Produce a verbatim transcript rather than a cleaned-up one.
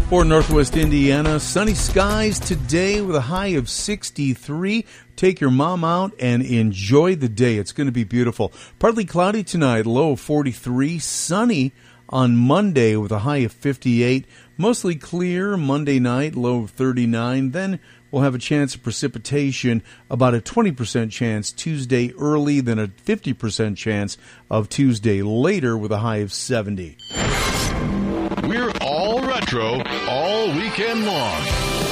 For Northwest Indiana, sunny skies today with a high of sixty-three. Take your mom out and enjoy the day. It's going to be beautiful. Partly cloudy tonight, low of forty-three. Sunny on Monday with a high of fifty-eight. Mostly clear Monday night, low of thirty-nine. Then we'll have a chance of precipitation, about a twenty percent chance Tuesday early, then a fifty percent chance of Tuesday later with a high of seventy. We're all retro all weekend long.